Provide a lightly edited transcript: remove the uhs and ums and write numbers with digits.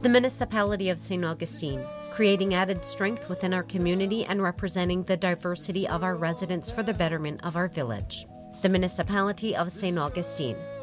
The Municipality of St. Augustine, creating added strength within our community and representing the diversity of our residents for the betterment of our village. The Municipality of St. Augustine.